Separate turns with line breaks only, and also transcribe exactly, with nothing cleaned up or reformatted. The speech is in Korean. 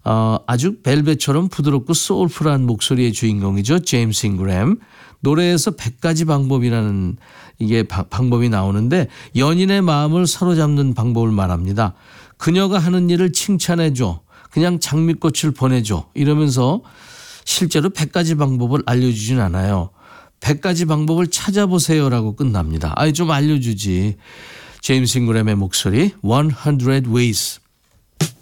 어, 아주 벨벳처럼 부드럽고 소울풀한 목소리의 주인공이죠. 제임스 잉그램. 노래에서 백 가지 방법이라는 이게 바, 방법이 나오는데 연인의 마음을 사로잡는 방법을 말합니다. 그녀가 하는 일을 칭찬해줘. 그냥 장미꽃을 보내줘. 이러면서 실제로 백 가지 방법을 알려주진 않아요. 백 가지 방법을 찾아보세요라고 끝납니다. 아이 좀 알려주지. 제임스 잉그램의 목소리 one hundred ways.